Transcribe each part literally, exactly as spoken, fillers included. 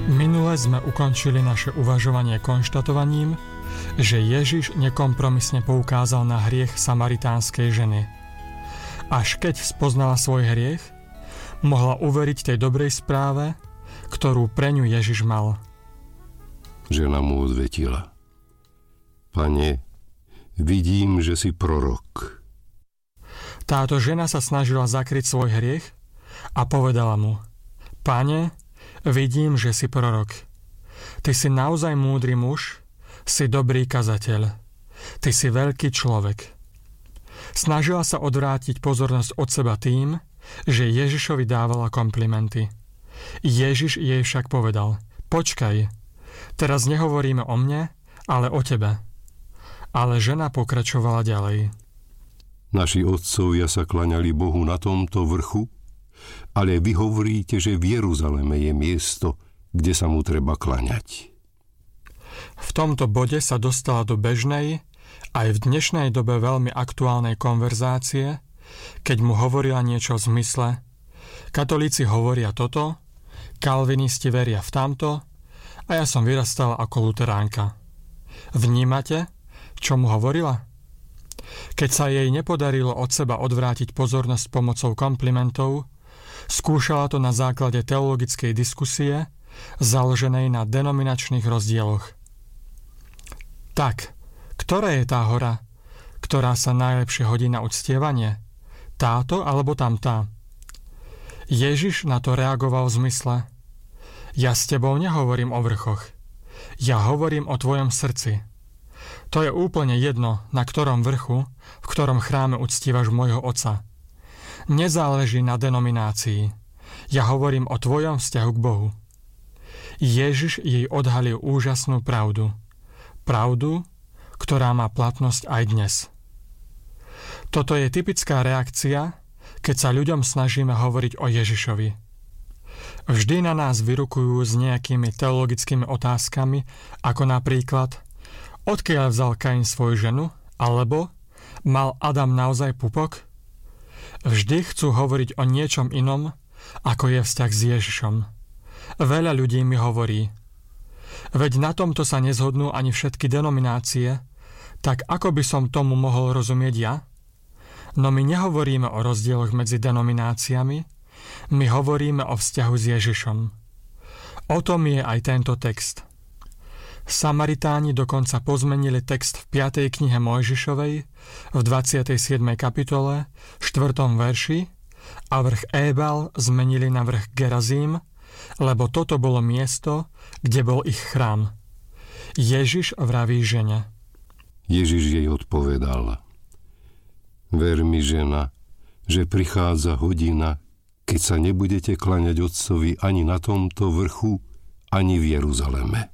Minule sme ukončili naše uvažovanie konštatovaním, že Ježiš nekompromisne poukázal na hriech samaritánskej ženy. Až keď spoznala svoj hriech, mohla uveriť tej dobrej správe, ktorú pre ňu Ježiš mal. Žena mu odvetila: Pane, vidím, že si prorok. Táto žena sa snažila zakryť svoj hriech a povedala mu: Pane, vidím, že si prorok. Ty si naozaj múdry muž, si dobrý kazateľ. Ty si veľký človek. Snažila sa odvrátiť pozornosť od seba tým, že Ježišovi dávala komplimenty. Ježiš jej však povedal: Počkaj, teraz nehovoríme o mne, ale o tebe. Ale žena pokračovala ďalej. Naši otcovia sa klaňali Bohu na tomto vrchu, ale vy hovoríte, že v Jeruzaleme je miesto, kde sa mu treba klaňať. V tomto bode sa dostala do bežnej, aj v dnešnej dobe veľmi aktuálnej konverzácie, keď mu hovorila niečo v zmysle: katolíci hovoria toto, kalvinisti veria v tamto a ja som vyrastala ako luteránka. Vnímate, čo mu hovorila? Keď sa jej nepodarilo od seba odvrátiť pozornosť pomocou komplimentov, skúšala to na základe teologickej diskusie, založenej na denominačných rozdieloch. Tak, ktorá je tá hora, ktorá sa najlepšie hodí na uctievanie? Táto alebo tamtá? Ježiš na to reagoval v zmysle: Ja s tebou nehovorím o vrchoch. Ja hovorím o tvojom srdci. To je úplne jedno, na ktorom vrchu, v ktorom chráme uctívaš môjho Otca. Nezáleží na denominácii. Ja hovorím o tvojom vzťahu k Bohu. Ježiš jej odhalil úžasnú pravdu. Pravdu, ktorá má platnosť aj dnes. Toto je typická reakcia, keď sa ľuďom snažíme hovoriť o Ježišovi. Vždy na nás vyrukujú s nejakými teologickými otázkami, ako napríklad: odkiaľ vzal Kain svoju ženu? Alebo mal Adam naozaj pupok? Vždy chcú hovoriť o niečom inom, ako je vzťah s Ježišom. Veľa ľudí mi hovorí: veď na tomto sa nezhodnú ani všetky denominácie, tak ako by som tomu mohol rozumieť ja? No my nehovoríme o rozdieloch medzi denomináciami, my hovoríme o vzťahu s Ježišom. O tom je aj tento text. Samaritáni dokonca pozmenili text v piatej knihe Mojžišovej v dvadsiatej siedmej kapitole, štvrtom verši a vrch Ébal zmenili na vrch Gerazím, lebo toto bolo miesto, kde bol ich chrám. Ježiš vraví žene. Ježiš jej odpovedal: Ver mi, žena, že prichádza hodina, keď sa nebudete klaňať Otcovi ani na tomto vrchu, ani v Jeruzaleme.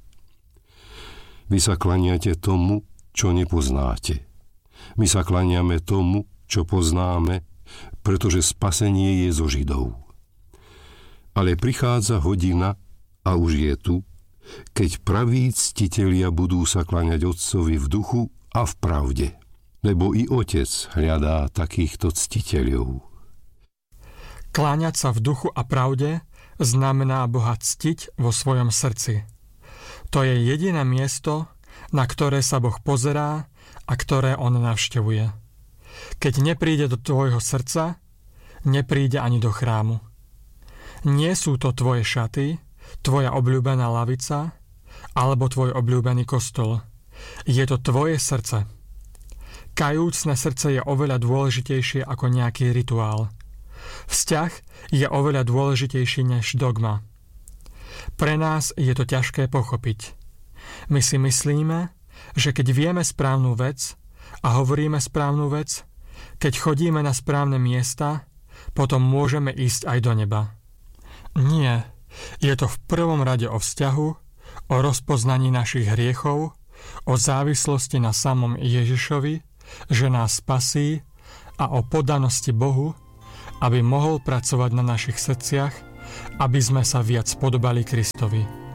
Vy sa klaniate tomu, čo nepoznáte. My sa klaniame tomu, čo poznáme, pretože spasenie je zo Židov. Ale prichádza hodina, a už je tu, keď praví ctitelia budú sa klaňať Otcovi v duchu a v pravde, lebo i Otec hľadá takýchto ctiteľov. Kláňať sa v duchu a pravde znamená Boha ctiť vo svojom srdci. To je jediné miesto, na ktoré sa Boh pozerá a ktoré on navštevuje. Keď nepríde do tvojho srdca, nepríde ani do chrámu. Nie sú to tvoje šaty, tvoja obľúbená lavica alebo tvoj obľúbený kostol. Je to tvoje srdce. Kajúcne srdce je oveľa dôležitejšie ako nejaký rituál. Vzťah je oveľa dôležitejší než dogma. Pre nás je to ťažké pochopiť. My si myslíme, že keď vieme správnu vec a hovoríme správnu vec, keď chodíme na správne miesta, potom môžeme ísť aj do neba. Nie, je to v prvom rade o vzťahu, o rozpoznaní našich hriechov, o závislosti na samom Ježišovi, že nás spasí, a o poddanosti Bohu, aby mohol pracovať na našich srdciach, aby sme sa viac podobali Kristovi.